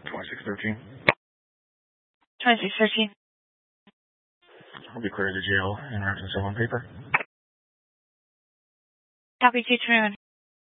2613. 2613. I'll be clear of the jail in reference to cell phone paper. Copy 221.